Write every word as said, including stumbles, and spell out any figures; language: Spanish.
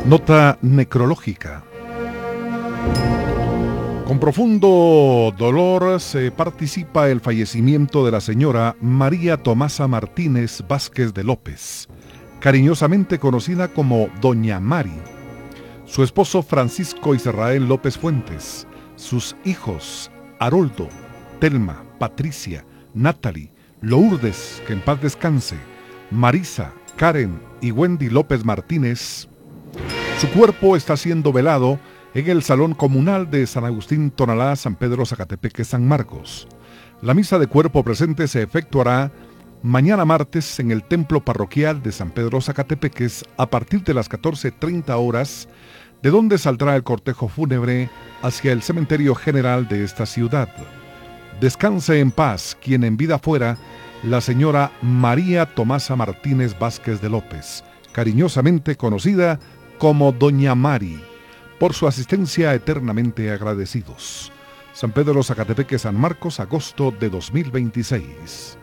Nota necrológica. Con profundo dolor se participa el fallecimiento de la señora María Tomasa Martínez Vázquez de López, cariñosamente conocida como Doña Mari, su esposo Francisco Israel López Fuentes, sus hijos Haroldo, Telma, Patricia, Natalie, Lourdes, que en paz descanse, Marisa, Karen y Wendy López Martínez. Su cuerpo está siendo velado en el Salón Comunal de San Agustín Tonalá, San Pedro Zacatepeque, San Marcos. La misa de cuerpo presente se efectuará mañana martes en el Templo Parroquial de San Pedro Zacatepeques a partir de las catorce treinta horas, de donde saldrá el cortejo fúnebre hacia el cementerio general de esta ciudad. Descanse en paz quien en vida fuera la señora María Tomasa Martínez Vázquez de López, cariñosamente conocida como Doña Mari. Por su asistencia eternamente agradecidos. San Pedro Zacatepeque, San Marcos, agosto de dos mil veintiséis.